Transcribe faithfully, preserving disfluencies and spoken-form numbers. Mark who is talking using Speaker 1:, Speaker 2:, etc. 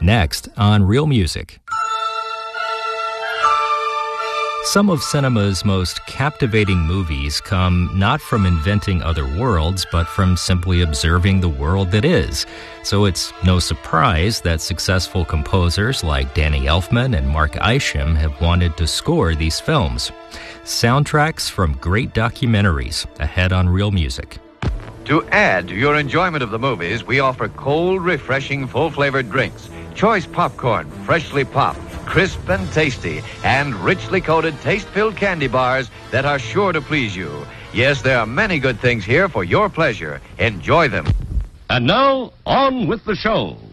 Speaker 1: Next on Real Music. Some of cinema's most captivating movies come not from inventing other worlds, but from simply observing the world that is. So it's no surprise that successful composers like Danny Elfman and Mark Isham have wanted to score these films. Soundtracks from great documentaries, ahead on Real Music.
Speaker 2: To add to your enjoyment of the movies, we offer cold, refreshing, full-flavored drinks, choice popcorn, freshly popped, crisp and tasty, and richly coated taste-filled candy bars that are sure to please you. Yes, there are many good things here for your pleasure. Enjoy them.
Speaker 3: And now, on with the show.